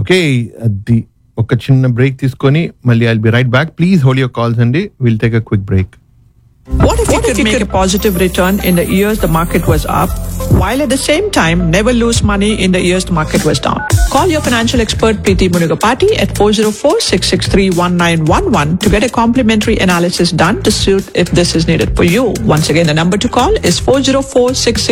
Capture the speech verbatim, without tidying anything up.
Okay అది ఒక చిన్న బ్రేక్ తీసుకొని మళ్ళీ I'll be right back. Please hold your calls అండి. Will take a quick break. What if you could make a positive return in the years the market was up, while at the same time never lose money in the years the market was down? Call your financial expert Preeti Munugapati at four zero four, six six three, one nine one one to get a complimentary analysis done to suit if this is needed for you. Once again, the number to call is four zero four, six six